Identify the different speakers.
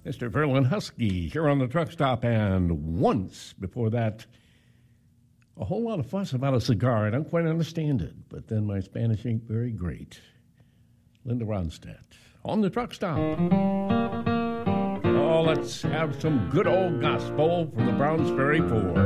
Speaker 1: Mr. Verlin Husky here on the truck stop, and once before that, a whole lot of fuss about a cigar. I don't quite understand it, but then my Spanish ain't very great. Linda Ronstadt on the truck stop. Oh, let's have some good old gospel from the Browns Ferry 4.